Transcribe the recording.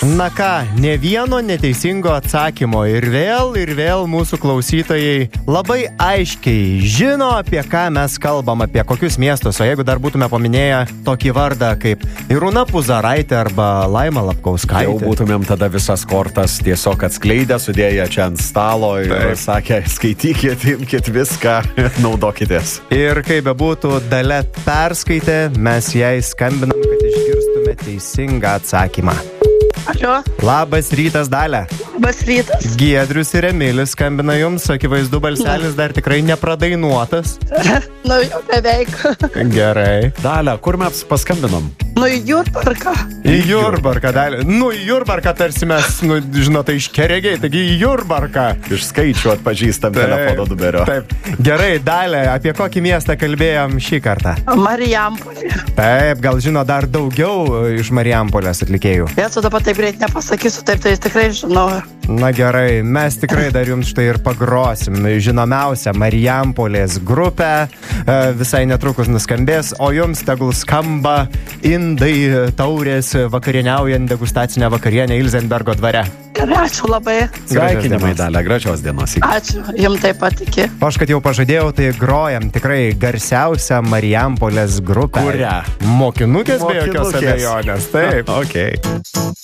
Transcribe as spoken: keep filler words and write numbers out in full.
Na ką, ne vieno neteisingo atsakymo ir vėl, ir vėl mūsų klausytojai labai aiškiai žino, apie ką mes kalbam, apie kokius miestus, o jeigu dar būtume paminėję tokį vardą kaip Irūna Puzaraitė arba Laima Lapkauskaitė. Jau būtumėm tada visas kortas tiesiog atskleidę, sudėję čia ant stalo ir Taip. sakę, skaitykit, imkit viską, naudokitės. Ir kaip bebūtų, Dalia perskaitė, mes jai skambinam, kad išgirstume teisingą atsakymą. Alio. Labas rytas, Dalia. Labas rytas. Giedrius ir Emilis skambina jums, akivaizdu balselis dar tikrai nepradainuotas. Nu, jau beveik. Gerai. Dalia, kur mes paskambinom? Nu, į Jurbarką. Į Jurbarką, Dalia. Nu, į Jurbarką tarsi mes, nu, žinote, iš Keregiai, taigi į Jurbarką. Iš skaičių atpažįstam telefono numerio. Taip. Gerai, Dalia, apie kokį miestą kalbėjom šį kartą? Marijampolė. Taip, gal žino dar daugiau iš Marijampolės atlikėjų. Jėzu, dabar taip greit nepasakysiu, taip tai tikrai žinau. Na gerai, mes tikrai dar jums štai ir pagrosim žinomiausią Marijampolės grupę, visai netrukus nuskambės, o jums tegul skamba indai taurės vakarieniaujant degustacinę vakarienę Ilzenbergo dvare. Gerai, ačiū labai. Sveikinimai, Dalia, gražios dienos. Ačiū, jums taip pat iki. O aš, kad jau pažadėjau, tai grojam tikrai garsiausią Marijampolės grupę. Kurią? Mokinukės, be Mokinukės. jokios abejonės. Taip. Okay.